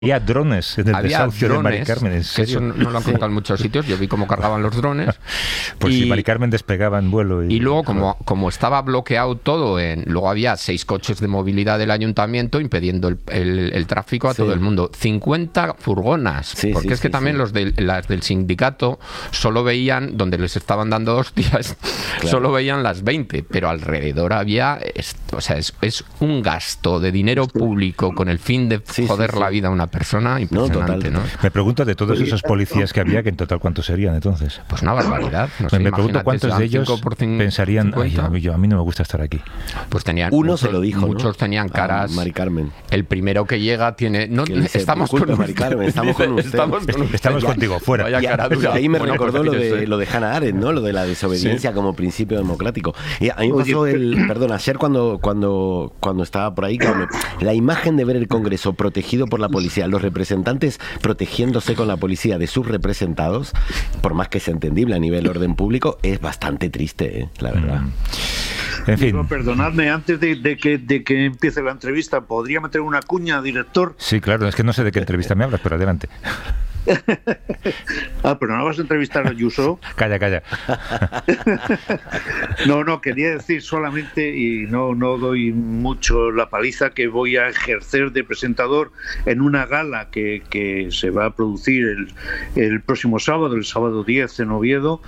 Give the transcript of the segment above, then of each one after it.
Había drones en el desahucio de Mari Carmen, ¿en serio? Que eso no lo han contado en muchos sitios. Yo vi cómo cargaban los drones. Pues si Mari Carmen despegaba en vuelo. Y luego, como estaba bloqueado todo, luego había 6 coches de movilidad del ayuntamiento impidiendo el tráfico a todo el mundo. 50 furgonas. Porque es que también las del sindicato solo veían, donde les estaban dando hostias, solo veían las 20. Pero alrededor había... O sea, es un gasto de dinero público con el fin de joder la vida a una persona impresionante, ¿no? Me pregunto de todos esos policías que había, que en total ¿cuántos serían entonces? Pues una barbaridad. No sé, me pregunto cuántos de ellos pensarían, a mí no me gusta estar aquí. Pues tenían... Uno se lo dijo, muchos tenían caras... Mari Carmen. El primero que llega tiene... No, estamos con Mari Carmen, estamos con usted. Estamos contigo, fuera. Ahí me recordó lo de Hannah Arendt, ¿no? Lo de la desobediencia como principio democrático. Y a mí me pasó ayer cuando estaba por ahí, la imagen de ver el Congreso protegido por la policía, los representantes protegiéndose con la policía de sus representados, por más que sea entendible a nivel orden público, es bastante triste, la verdad. En fin. Digo, perdonadme, antes de que empiece la entrevista, ¿podría meter una cuña, director? Sí, claro, es que no sé de qué entrevista me hablas, pero adelante. Pero no vas a entrevistar a Ayuso. Calla. No, quería decir solamente, y no doy mucho la paliza, que voy a ejercer de presentador en una gala que se va a producir el próximo sábado, el sábado 10 en Oviedo,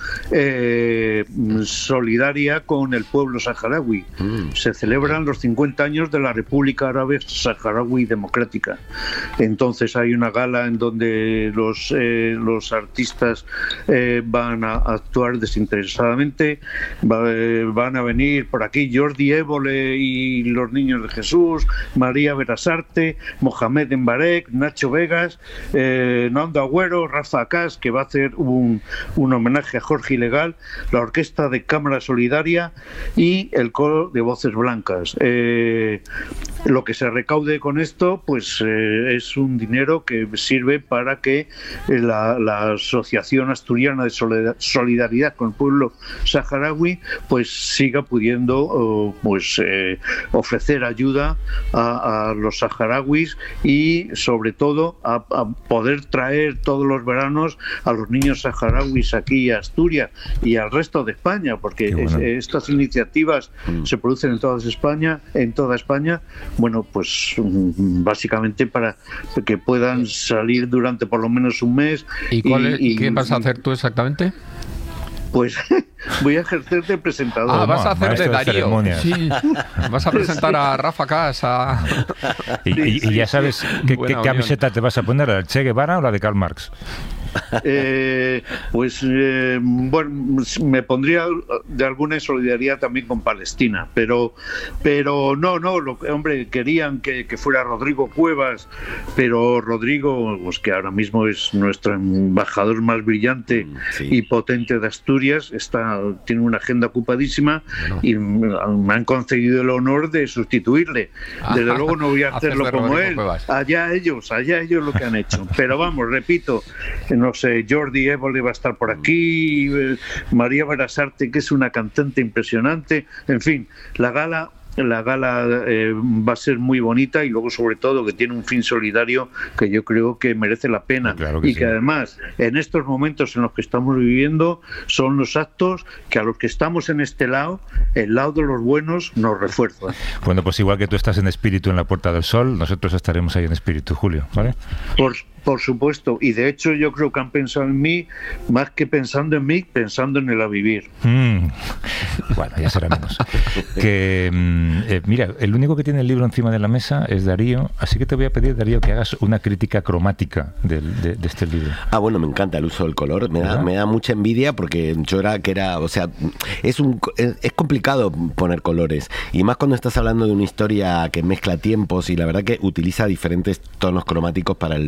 solidaria con el pueblo saharaui. Se celebran los 50 años de la República Árabe Saharaui Democrática. Entonces hay una gala en donde los artistas van a actuar desinteresadamente. Van a venir por aquí Jordi Évole y los Niños de Jesús, María Berasarte, Mohamed Embarek, Nacho Vegas, Nando Agüero, Rafa Cas, que va a hacer un homenaje a Jorge Ilegal, la Orquesta de Cámara Solidaria y el Coro de Voces Blancas. Lo que se recaude con esto, pues es un dinero que sirve para que la Asociación Asturiana de Solidaridad con el Pueblo Saharaui pues siga pudiendo ofrecer ayuda a los saharauis y sobre todo a poder traer todos los veranos a los niños saharauis aquí a Asturias y al resto de España, porque estas iniciativas se producen en toda España, bueno, pues básicamente para que puedan salir durante por lo menos un mes. ¿Y qué vas a hacer tú exactamente? Pues voy a ejercer de presentador. Vas a hacer de Darío. Sí. Vas a presentar a Rafa Cas. Y ya sabes qué camiseta te vas a poner, ¿la de Che Guevara o la de Karl Marx? Bueno, me pondría de alguna solidaridad también con Palestina, pero no, hombre, querían que fuera Rodrigo Cuevas, pero Rodrigo, pues que ahora mismo es nuestro embajador más brillante y potente de Asturias, tiene una agenda ocupadísima y me han concedido el honor de sustituirle. Desde luego no voy a hacerlo como él. Allá ellos lo que han hecho. Pero vamos, repito, no sé, Jordi Évole va a estar por aquí, María Berasarte, que es una cantante impresionante, en fin, la gala va a ser muy bonita y luego sobre todo que tiene un fin solidario que yo creo que merece la pena, que además en estos momentos en los que estamos viviendo son los actos que a los que estamos en este lado, el lado de los buenos, nos refuerzan. Bueno, pues igual que tú estás en espíritu en la Puerta del Sol, nosotros estaremos ahí en espíritu, Julio, ¿vale? Por supuesto, y de hecho yo creo que han pensado en mí, más que pensando en mí, pensando en el a vivir. Bueno, ya será menos. Mira, el único que tiene el libro encima de la mesa es Darío, así que te voy a pedir, Darío, que hagas una crítica cromática de este libro. Bueno, me encanta el uso del color, me da mucha envidia porque o sea, es complicado poner colores, y más cuando estás hablando de una historia que mezcla tiempos y la verdad que utiliza diferentes tonos cromáticos para el presente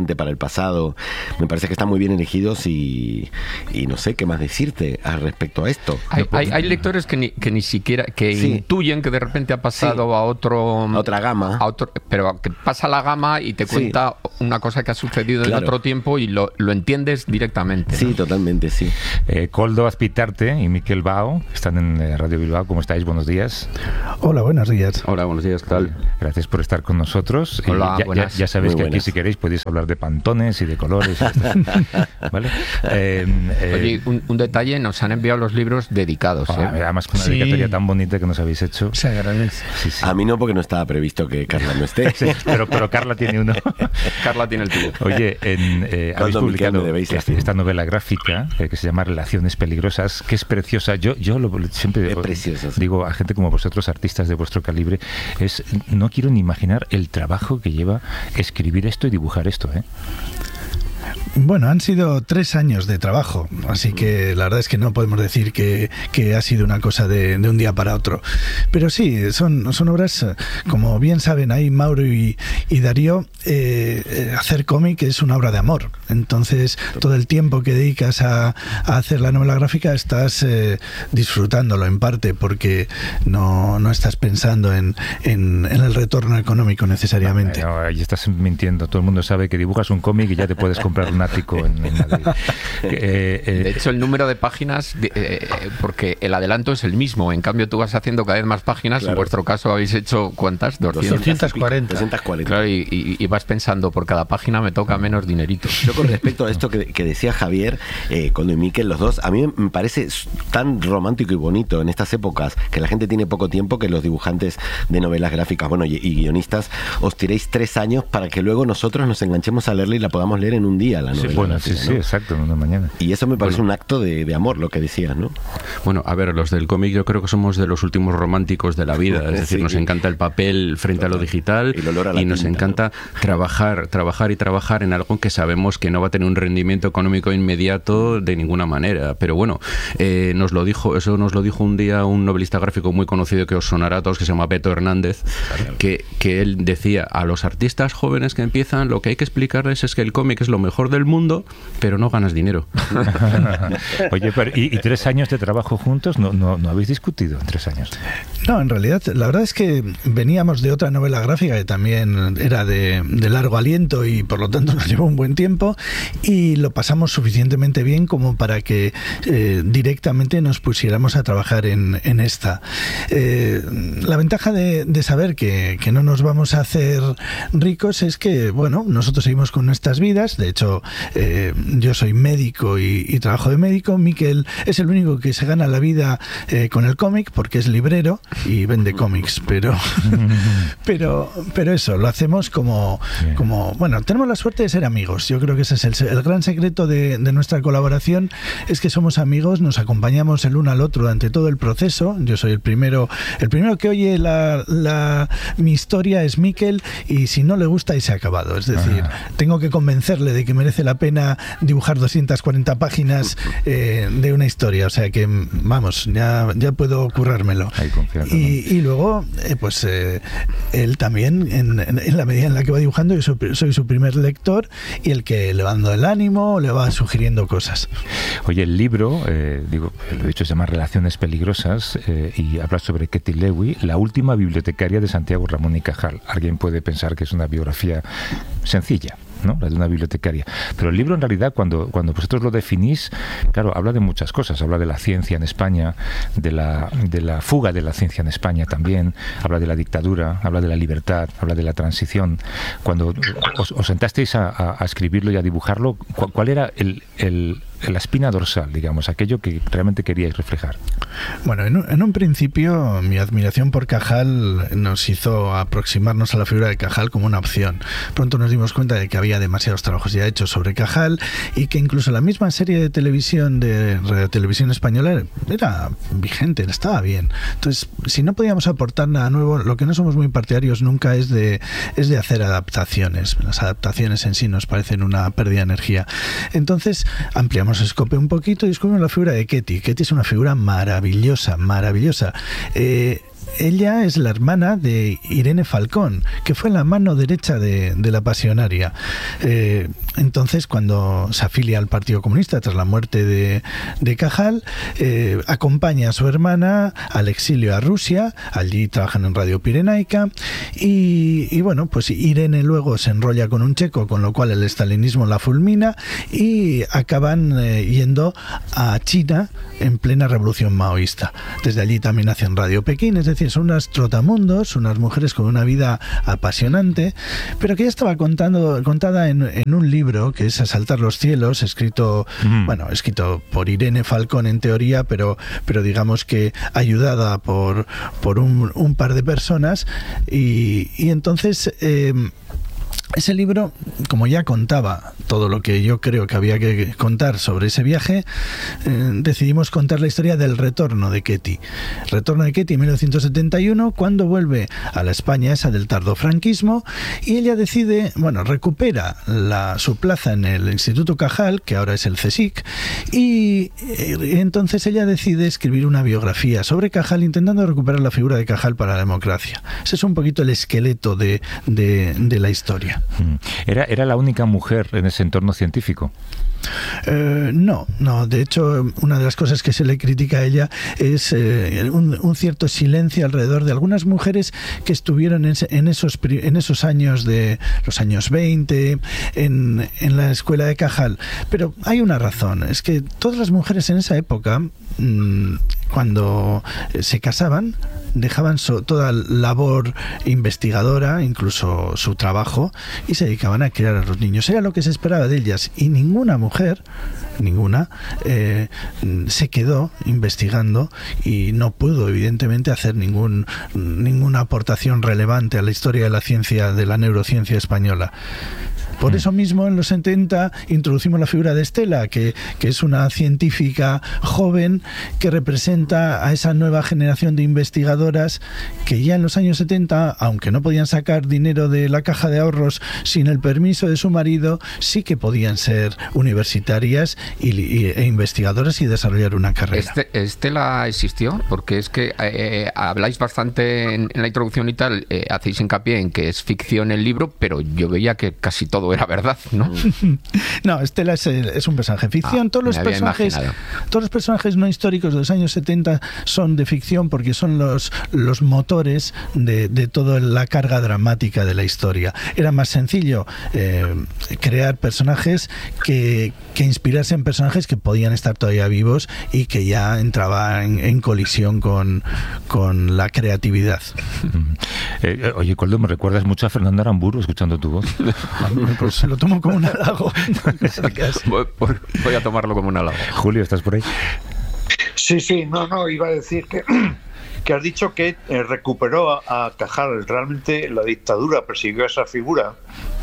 presente, para el pasado. Me parece que están muy bien elegidos y no sé qué más decirte al respecto a esto. Hay lectores que ni siquiera intuyen que de repente ha pasado a otra gama, pero que pasa la gama y te cuenta una cosa que ha sucedido en otro tiempo y lo entiendes directamente, ¿no? Sí, totalmente, sí. Koldo Azpitarte y Miquel Bao están en Radio Bilbao. ¿Cómo estáis? Buenos días. Hola, buenos días. Hola, buenos días, ¿qué tal? Gracias por estar con nosotros. Hola, ya sabéis que aquí, si queréis, podéis hablar de pantones y de colores. ¿Vale? Oye, un detalle, nos han enviado los libros dedicados. Además, con una dedicatoria tan bonita que nos habéis hecho. Se agradece. Sí. A mí no, porque no estaba previsto que Carla no esté. pero Carla tiene uno. Carla tiene el tuyo. Oye, habéis publicado esta novela gráfica que se llama Relaciones Peligrosas, que es preciosa. Yo siempre digo a gente como vosotros, artistas de vuestro calibre, no quiero ni imaginar el trabajo que lleva escribir esto y dibujar esto, ¿eh? Bueno, han sido 3 años de trabajo, así que la verdad es que no podemos decir que ha sido una cosa de un día para otro. Pero sí, son obras, como bien saben ahí Mauro y Darío, hacer cómic es una obra de amor. Entonces, todo el tiempo que dedicas a hacer la novela gráfica estás disfrutándolo en parte, porque no estás pensando en el retorno económico necesariamente. No, ahí estás mintiendo. Todo el mundo sabe que dibujas un cómic y ya te puedes comprar un ático en Madrid. De hecho, el número de páginas, porque el adelanto es el mismo, en cambio tú vas haciendo cada vez más páginas. Claro. En vuestro caso habéis hecho ¿cuántas? 240. Claro, y vas pensando, por cada página me toca menos dinerito. Yo, con respecto a esto que decía Javier, Koldo y Miquel, los dos, a mí me parece tan romántico y bonito en estas épocas, que la gente tiene poco tiempo, que los dibujantes de novelas gráficas, y guionistas, os tiréis 3 años para que luego nosotros nos enganchemos a leerla y la podamos leer en un día, la novela. Sí, exacto, en una mañana. Y eso me parece un acto de amor, lo que decías, ¿no? Bueno, a ver, los del cómic yo creo que somos de los últimos románticos de la vida, es decir, nos encanta el papel frente a lo digital y nos encanta trabajar en algo que sabemos que no va a tener un rendimiento económico inmediato de ninguna manera, pero bueno, nos lo dijo un día un novelista gráfico muy conocido que os sonará a todos, que se llama Beto Hernández, que él decía: a los artistas jóvenes que empiezan, lo que hay que explicarles es que el cómic es lo mejor del mundo, pero no ganas dinero. Oye, pero ¿y 3 años de trabajo juntos? ¿No habéis discutido en 3 años? No, en realidad, la verdad es que veníamos de otra novela gráfica que también era de largo aliento y por lo tanto nos llevó un buen tiempo, y lo pasamos suficientemente bien como para que directamente nos pusiéramos a trabajar en esta. La ventaja de saber que no nos vamos a hacer ricos es que, bueno, nosotros seguimos con nuestras vidas. De hecho, yo soy médico y trabajo de médico. Miquel es el único que se gana la vida con el cómic, porque es librero y vende cómics, pero eso, lo hacemos como bueno, tenemos la suerte de ser amigos. Yo creo que ese es el gran secreto de nuestra colaboración, es que somos amigos, nos acompañamos el uno al otro durante todo el proceso. Yo soy el primero que oye mi historia es Miquel, y si no le gusta, y se ha acabado. Es decir, tengo que convencerle de que merece la pena dibujar 240 páginas de una historia, o sea que vamos, ya puedo currármelo. Y luego él también, en la medida en la que va dibujando, yo soy su primer lector y el que le va dando el ánimo, le va sugiriendo cosas. Oye, el libro, lo he dicho, se llama Relaciones Peligrosas, y habla sobre Ketty Lewy, la última bibliotecaria de Santiago Ramón y Cajal. Alguien puede pensar que es una biografía sencilla, ¿no?, la de una bibliotecaria. Pero el libro, en realidad, cuando vosotros lo definís, claro, habla de muchas cosas. Habla de la ciencia en España, de la fuga de la ciencia en España también, habla de la dictadura, habla de la libertad, habla de la transición. Cuando os sentasteis a escribirlo y a dibujarlo, ¿cuál era la espina dorsal, digamos, aquello que realmente queríais reflejar? Bueno, en un principio mi admiración por Cajal nos hizo aproximarnos a la figura de Cajal como una opción. Pronto nos dimos cuenta de que había demasiados trabajos ya hechos sobre Cajal, y que incluso la misma serie de televisión de Radio Televisión Española era vigente, estaba bien. Entonces, si no podíamos aportar nada nuevo, lo que no somos muy partidarios nunca es de hacer adaptaciones. Las adaptaciones en sí nos parecen una pérdida de energía. Entonces, ampliamos el escope un poquito y descubrimos la figura de Ketty. Ketty es una figura maravillosa. ella es la hermana de Irene Falcón, que fue la mano derecha de la Pasionaria. Entonces, cuando se afilia al Partido Comunista tras la muerte de Cajal, acompaña a su hermana al exilio a Rusia. Allí trabajan en Radio Pirenaica y bueno, pues Irene luego se enrolla con un checo, con lo cual el estalinismo la fulmina y acaban yendo a China en plena revolución maoísta. Desde allí también hacen Radio Pekín, es decir, son unas trotamundos, unas mujeres con una vida apasionante, pero que ya estaba contada en un libro que es Asaltar los cielos, escrito por Irene Falcón en teoría, pero digamos que ayudada por un par de personas y entonces ese libro, como ya contaba todo lo que yo creo que había que contar sobre ese viaje, decidimos contar la historia del retorno de Ketty. Retorno de Ketty en 1971, cuando vuelve a la España esa del tardofranquismo, y ella decide, recupera su plaza en el Instituto Cajal, que ahora es el CSIC, y entonces ella decide escribir una biografía sobre Cajal, intentando recuperar la figura de Cajal para la democracia. Ese es un poquito el esqueleto de la historia. ¿Era la única mujer en ese entorno científico? No, de hecho una de las cosas que se le critica a ella es un cierto silencio alrededor de algunas mujeres que estuvieron en esos años de los años 20 en la escuela de Cajal, pero hay una razón, es que todas las mujeres en esa época, cuando se casaban, dejaban toda labor investigadora, incluso su trabajo, y se dedicaban a criar a los niños. Era lo que se esperaba de ellas, y ninguna mujer se quedó investigando y no pudo evidentemente hacer ninguna aportación relevante a la historia de la ciencia, de la neurociencia española. Por eso mismo, en los 70 introducimos la figura de Estela, que es una científica joven que representa a esa nueva generación de investigadoras que ya en los años 70, aunque no podían sacar dinero de la caja de ahorros sin el permiso de su marido, sí que podían ser universitarias e investigadoras y desarrollar una carrera. ¿Estela existió? Porque es que habláis bastante en la introducción y tal, hacéis hincapié en que es ficción el libro, pero yo veía que casi todo era verdad, ¿no? No, Estela es un personaje de ficción. Todos los personajes no históricos de los años 70 son de ficción porque son los motores de toda la carga dramática de la historia. Era más sencillo crear personajes que inspirarse en personajes que podían estar todavía vivos y que ya entraba en colisión con la creatividad. Oye, Coldo, me recuerdas mucho a Fernando Aramburu escuchando tu voz. Pues se lo tomo como un halago. Voy a tomarlo como un halago. Julio, ¿estás por ahí? Sí, no, iba a decir que has dicho que recuperó a Cajal. Realmente la dictadura persiguió a esa figura.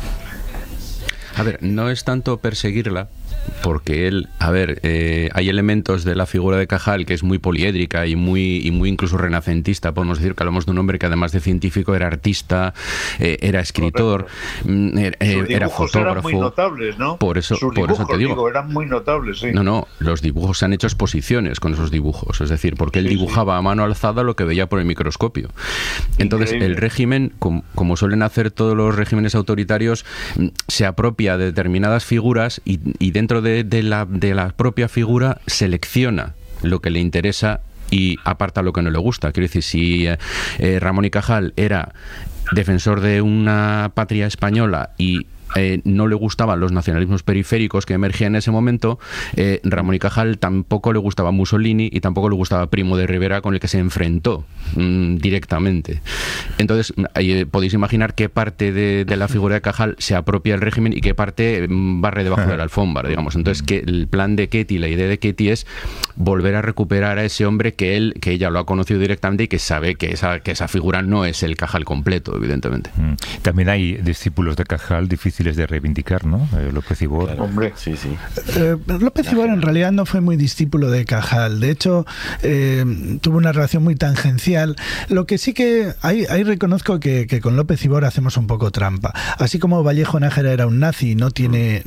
A ver, no es tanto perseguirla, porque él, hay elementos de la figura de Cajal que es muy poliédrica y muy incluso renacentista. Podemos decir que hablamos de un hombre que además de científico era artista, era escritor, era fotógrafo. Eran muy notables, ¿no? Por eso te digo, eran muy notables, sí. No, los dibujos se han hecho exposiciones con esos dibujos, es decir, porque él dibujaba a mano alzada lo que veía por el microscopio. Entonces, increíble. El régimen, como suelen hacer todos los regímenes autoritarios, se apropia de determinadas figuras y dentro de la propia figura selecciona lo que le interesa y aparta lo que no le gusta. Quiero decir, si Ramón y Cajal era defensor de una patria española y no le gustaban los nacionalismos periféricos que emergían en ese momento, Ramón y Cajal tampoco le gustaba Mussolini y tampoco le gustaba Primo de Rivera, con el que se enfrentó directamente. Entonces podéis imaginar qué parte de la figura de Cajal se apropia el régimen y qué parte barre debajo de la alfombra, digamos. Entonces, que el plan de Ketty, la idea de Ketty es volver a recuperar a ese hombre que ella lo ha conocido directamente y que sabe que esa figura no es el Cajal completo, evidentemente. También hay discípulos de Cajal difíciles difíciles de reivindicar, ¿no? López Ibor. Claro. Hombre, sí. López Ibor en realidad no fue muy discípulo de Cajal. De hecho, tuvo una relación muy tangencial. Lo que sí que ahí reconozco que con López Ibor hacemos un poco trampa. Así como Vallejo Nájera era un nazi, no tiene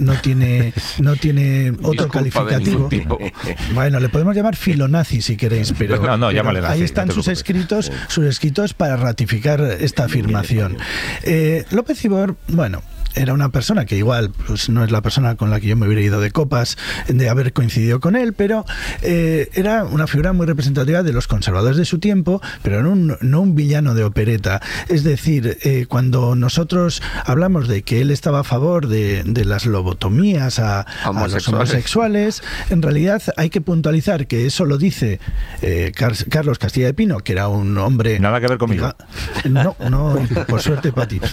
otro calificativo. Bueno, le podemos llamar filonazi si queréis, pero llámale nazi, ahí están sus escritos para ratificar esta afirmación. López Ibor, bueno, era una persona que igual pues no es la persona con la que yo me hubiera ido de copas de haber coincidido con él, pero era una figura muy representativa de los conservadores de su tiempo, pero no un villano de opereta. Es decir, cuando nosotros hablamos de que él estaba a favor de las lobotomías a los homosexuales, en realidad hay que puntualizar que eso lo dice Carlos Castilla de Pino, que era un hombre... Nada que ver conmigo. No, por suerte para ti.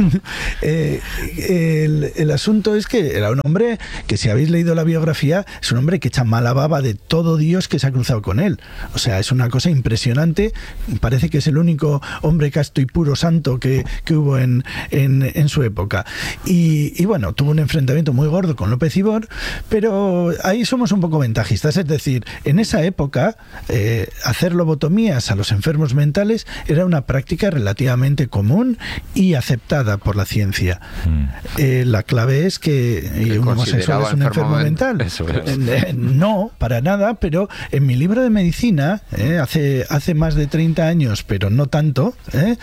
El asunto es que era un hombre que, si habéis leído la biografía, es un hombre que echa mala baba de todo Dios que se ha cruzado con él. O sea, es una cosa impresionante. Parece que es el único hombre casto y puro santo que hubo en su época. Y bueno, tuvo un enfrentamiento muy gordo con López Ibor, pero ahí somos un poco ventajistas. Es decir, en esa época, hacer lobotomías a los enfermos mentales era una práctica relativamente común y aceptada por la ciencia. La clave es que un homosexual es un enfermo mental. No, para nada, pero en mi libro de medicina, hace más de 30 años, pero no tanto,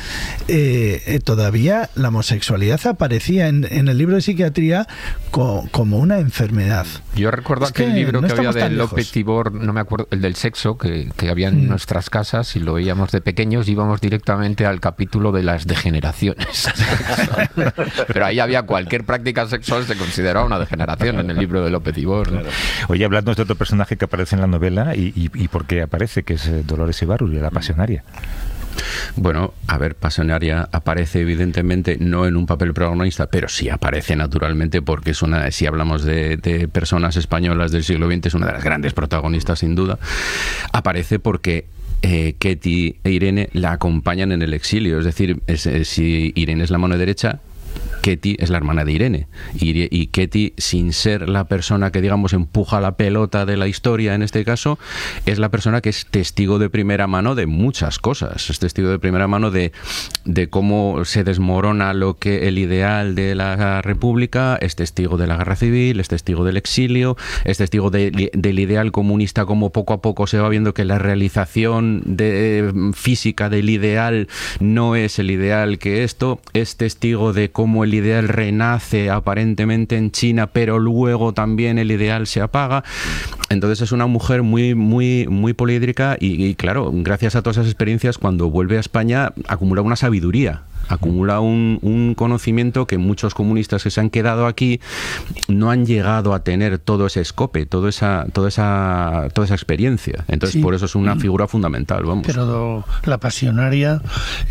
todavía la homosexualidad aparecía en el libro de psiquiatría como una enfermedad. Yo recuerdo aquel libro que había de López Ibor, no me acuerdo, el del sexo, que había en nuestras casas y lo veíamos de pequeños, íbamos directamente al capítulo de las degeneraciones. Pero ahí había cualquier práctica sexual se consideraba una degeneración en el libro de López Ibor, ¿no? Claro. Oye, hablando de otro personaje que aparece en la novela y por qué aparece, que es Dolores Ibárruri, la pasionaria. Bueno, a ver, Pasionaria aparece evidentemente no en un papel protagonista, pero sí aparece naturalmente porque es si hablamos de personas españolas del siglo XX, es una de las grandes protagonistas sin duda. Aparece porque Ketty e Irene la acompañan en el exilio, es decir, si Irene es la mano derecha, Ketty es la hermana de Irene y Ketty, sin ser la persona que digamos empuja la pelota de la historia en este caso, es la persona que es testigo de primera mano de muchas cosas, es testigo de primera mano de cómo se desmorona el ideal de la República, es testigo de la guerra civil, es testigo del exilio, es testigo del ideal comunista, como poco a poco se va viendo que la realización física del ideal no es el ideal que esto, es testigo de cómo el ideal renace aparentemente en China, pero luego también el ideal se apaga. Entonces es una mujer muy, muy, muy poliédrica y claro, gracias a todas esas experiencias, cuando vuelve a España acumula una sabiduría, acumula un conocimiento que muchos comunistas que se han quedado aquí no han llegado a tener todo ese escope, toda esa experiencia. Entonces sí, por eso es una figura fundamental, vamos. Pero la pasionaria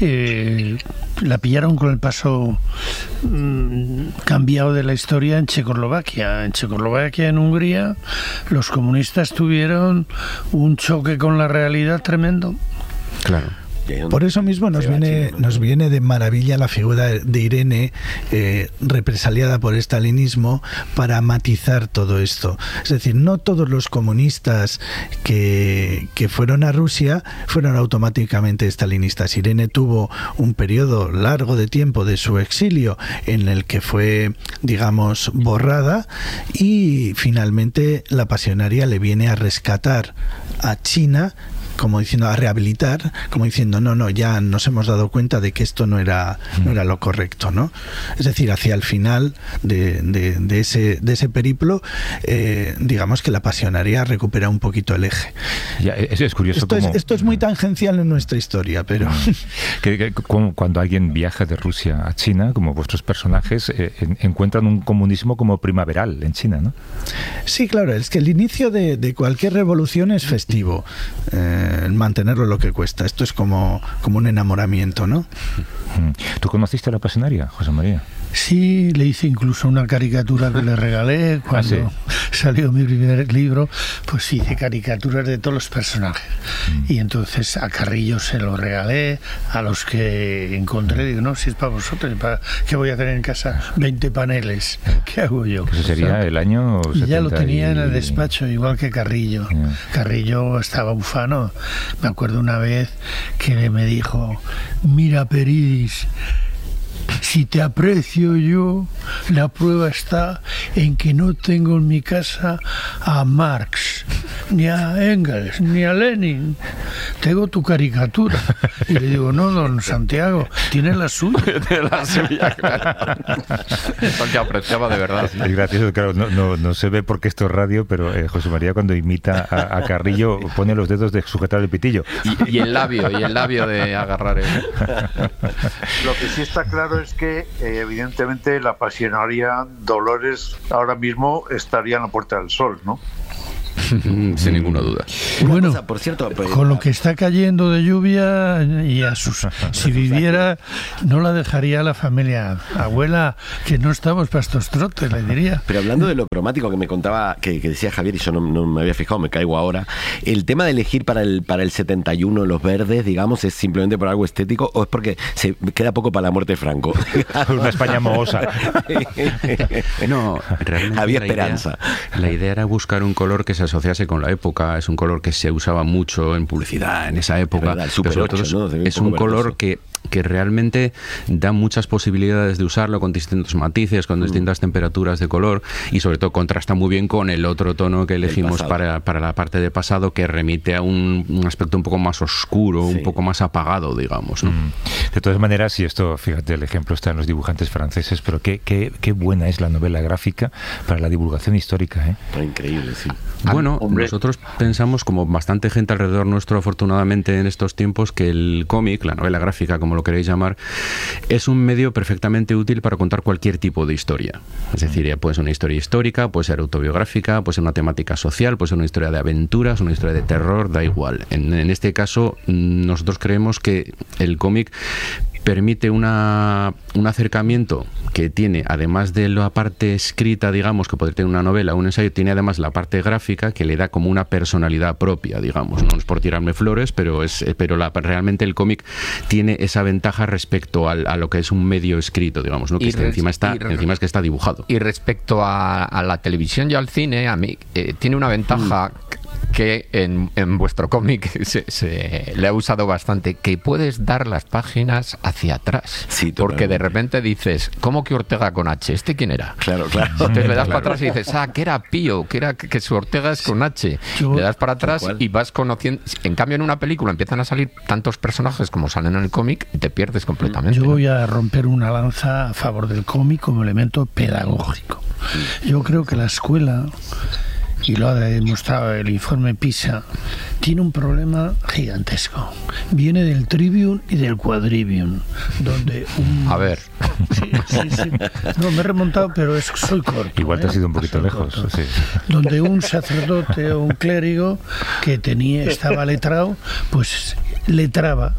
la pillaron con el paso cambiado de la historia en Checoslovaquia. En Checoslovaquia, en Hungría, los comunistas tuvieron un choque con la realidad tremendo. Claro. Por eso mismo nos viene de maravilla la figura de Irene, represaliada por estalinismo, para matizar todo esto. Es decir, no todos los comunistas que fueron a Rusia fueron automáticamente estalinistas. Irene tuvo un periodo largo de tiempo de su exilio en el que fue, digamos, borrada, y finalmente la pasionaria le viene a rescatar a China, como diciendo, a rehabilitar, como diciendo, no, ya nos hemos dado cuenta de que esto no era lo correcto, ¿no? Es decir, hacia el final de ese periplo, digamos que la pasionaria recupera un poquito el eje. Ya, es curioso. Esto es muy tangencial en nuestra historia, pero... Cuando alguien viaja de Rusia a China, como vuestros personajes, encuentran un comunismo como primaveral en China, ¿no? Sí, claro, es que el inicio de cualquier revolución es festivo. Mantenerlo lo que cuesta. Esto es como un enamoramiento, ¿no? ¿Tú conociste a la pasionaria, José María? Sí, le hice incluso una caricatura que le regalé cuando salió mi primer libro, pues hice caricaturas de todos los personajes. Y entonces a Carrillo se lo regalé, a los que encontré, digo, no, si es para vosotros, ¿qué voy a tener en casa? 20 paneles, ¿qué hago yo? Eso sería el año 70 y ya lo tenía en el despacho, igual que Carrillo. Carrillo estaba ufano. Me acuerdo una vez que me dijo, mira, Peridis, si te aprecio yo, la prueba está en que no tengo en mi casa a Marx, ni a Engels, ni a Lenin. Tengo tu caricatura. Y le digo, no, don Santiago, tiene la suya. Tiene la suya, claro. Porque apreciaba de verdad. Es gracioso, claro, no se ve porque esto es radio, pero José María cuando imita a Carrillo pone los dedos de sujetar el pitillo. Y el labio de agarrar el... Lo que sí está claro es que evidentemente la pasionaria Dolores ahora mismo estaría en la Puerta del Sol, ¿no? Sin ninguna duda. Bueno, cosa, por cierto, con lo que está cayendo de lluvia y si viviera, no la dejaría a la familia. Abuela, que no estamos para estos trotes, le diría. Pero hablando de lo cromático que me contaba, que decía Javier, y yo no me había fijado, me caigo ahora, el tema de elegir para el 71 los verdes, digamos, ¿es simplemente por algo estético o es porque se queda poco para la muerte de Franco? Una España mohosa. No, realmente había esperanza. La idea era buscar un color que se asociase con la época. Es un color que se usaba mucho en publicidad en esa época. Verdad, el Super 8, ¿no? Es un color que realmente da muchas posibilidades de usarlo con distintos matices, con distintas temperaturas de color, y sobre todo contrasta muy bien con el otro tono que elegimos para la parte de pasado, que remite a un aspecto un poco más oscuro, un poco más apagado, digamos, ¿no? De todas maneras, y esto, fíjate, el ejemplo está en los dibujantes franceses, pero qué buena es la novela gráfica para la divulgación histórica, ¿eh? Increíble, sí. Bueno, nosotros pensamos, como bastante gente alrededor nuestro, afortunadamente en estos tiempos, que el cómic, la novela gráfica, como lo queréis llamar, es un medio perfectamente útil para contar cualquier tipo de historia. Es decir, puede ser una historia histórica, puede ser autobiográfica, puede ser una temática social, puede ser una historia de aventuras, una historia de terror, da igual. En este caso, nosotros creemos que el cómic permite un acercamiento que tiene, además de la parte escrita, digamos, que puede tener una novela o un ensayo, tiene además la parte gráfica que le da como una personalidad propia, digamos. No es por tirarme flores, pero realmente el cómic tiene esa ventaja respecto a lo que es un medio escrito, digamos, ¿no? Que encima es que está dibujado. Y respecto a la televisión y al cine, a mí tiene una ventaja que en vuestro cómic le ha usado bastante, que puedes dar las páginas hacia atrás. Sí, porque de repente dices, ¿cómo que Ortega con H? ¿Este quién era? Claro. Entonces le das para atrás y dices, que era Pío, que su Ortega es con H. Le das para atrás y vas conociendo. En cambio, en una película empiezan a salir tantos personajes como salen en el cómic y te pierdes completamente. Yo voy a romper una lanza a favor del cómic como elemento pedagógico. Yo creo que la escuela, y lo ha demostrado el informe PISA, tiene un problema gigantesco. Viene del Trivium y del Quadrivium, donde A ver. Sí. No, me he remontado, pero soy corto. Igual te has ido un poquito lejos. Sí. Donde un sacerdote o un clérigo que estaba letrado, pues letraba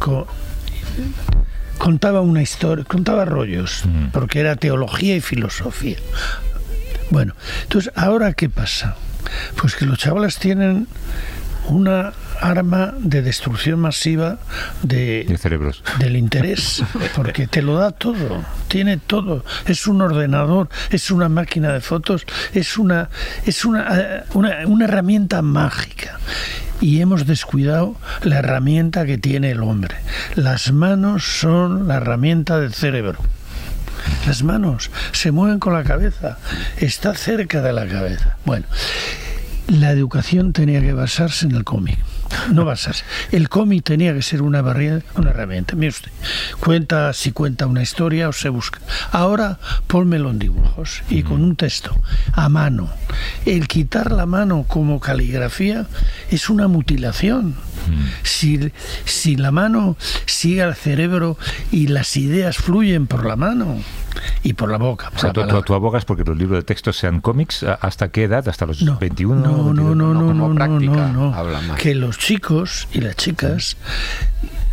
contaba una historia, contaba rollos, porque era teología y filosofía. Bueno, entonces, ¿ahora qué pasa? Pues que los chavales tienen una arma de destrucción masiva de cerebros, del interés, porque te lo da todo, tiene todo, es un ordenador, es una máquina de fotos, es una herramienta mágica. Y hemos descuidado la herramienta que tiene el hombre. Las manos son la herramienta del cerebro. Las manos se mueven con la cabeza, está cerca de la cabeza. Bueno, la educación tenía que basarse en el cómic. No basarse. El cómic tenía que ser una herramienta. Mire usted, si cuenta una historia o se busca. Ahora pónmelo en dibujos y con un texto, a mano. El quitar la mano como caligrafía es una mutilación. Si la mano sigue al cerebro y las ideas fluyen por la mano y por la boca. O sea, tú abogas porque los libros de texto sean cómics. ¿Hasta qué edad? ¿Hasta los 21? No. Que los chicos y las chicas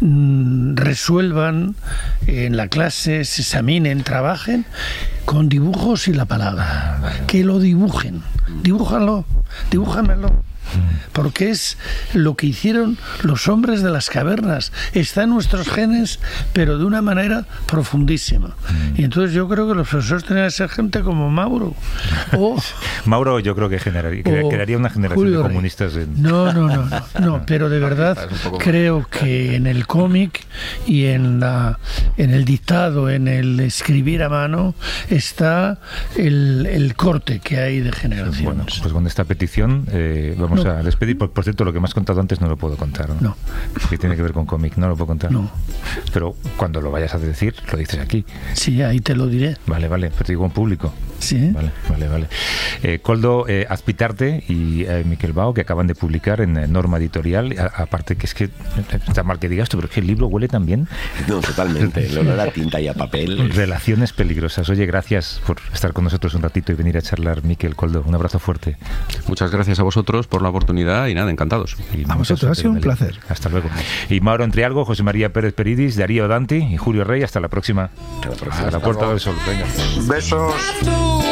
resuelvan en la clase, se examinen, trabajen con dibujos y la palabra. Que lo dibujen. Dibújamelo. Porque es lo que hicieron los hombres de las cavernas. Está en nuestros genes, pero de una manera profundísima. Y entonces yo creo que los profesores tenían que ser gente como Mauro. Mauro yo creo que crearía una generación de comunistas. No, pero de verdad creo que en el cómic y en el dictado, en el escribir a mano, está el corte que hay de generaciones. Bueno, pues con esta petición vamos a despedir. Por cierto, lo que me has contado antes no lo puedo contar, ¿no? No. Que tiene que ver con cómic, no lo puedo contar. No. Pero cuando lo vayas a decir, lo dices aquí. Sí, ahí te lo diré. Vale, pero te digo en público. Sí. Vale. Koldo Azpitarte y Miquel Bao, que acaban de publicar en Norma Editorial, aparte que es que está mal que digas esto, pero es que el libro huele tan bien. No, totalmente, el olor a tinta y a papel. Relaciones peligrosas. Oye, gracias por estar con nosotros un ratito y venir a charlar, Miquel, Koldo. Un abrazo fuerte. Muchas gracias a vosotros por la oportunidad y nada, encantados. Y a vosotros, ha sido un placer. Hasta luego. Y Mauro Entrialgo, José María Pérez Peridis, Darío Danti y Julio Rey, hasta la próxima. Hasta la próxima. A la Puerta del Sol. Venga. Besos.